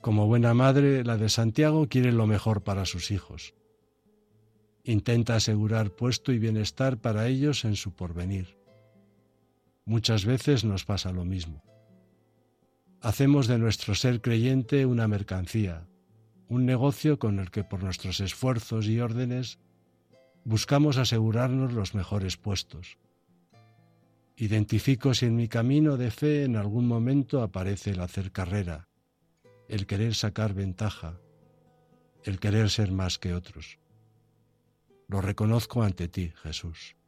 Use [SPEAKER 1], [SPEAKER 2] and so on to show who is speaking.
[SPEAKER 1] Como buena madre, la de Santiago quiere lo mejor para sus hijos. Intenta asegurar puesto y bienestar para ellos en su porvenir. Muchas veces nos pasa lo mismo. Hacemos de nuestro ser creyente una mercancía, un negocio con el que por nuestros esfuerzos y órdenes buscamos asegurarnos los mejores puestos. Identifico si en mi camino de fe en algún momento aparece el hacer carrera, el querer sacar ventaja, el querer ser más que otros. Lo reconozco ante ti, Jesús.